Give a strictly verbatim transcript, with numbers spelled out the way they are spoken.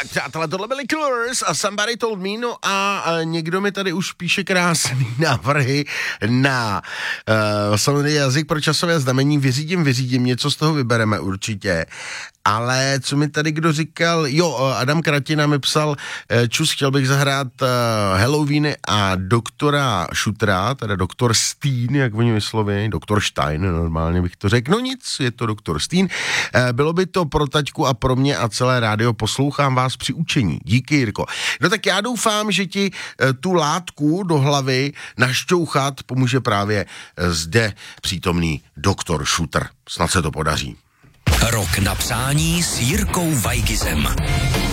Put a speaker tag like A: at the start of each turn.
A: Tak přátelé, tohle byly Killers a Somebody Told Me, no a, a někdo mi tady už píše krásný návrhy na uh, samozřejmě jazyk pro časové znamení, vyřídím, vyřídím, něco z toho vybereme určitě. Ale co mi tady kdo říkal, jo, Adam Kratina mi psal, čus, chtěl bych zahrát uh, Halloweeny a doktora Šutra, teda doktor Steen, jak oni vysloví, doktor Stein, normálně bych to řekl, no nic, je to doktor Steen. Uh, bylo by to pro taťku a pro mě a celé rádio, poslouchám vás při učení. Díky, Jirko. No tak já doufám, že ti uh, tu látku do hlavy našťouchat pomůže právě uh, zde přítomný doktor Šutr. Snad se to podaří.
B: Rok na přání s Jirkou Weigizem.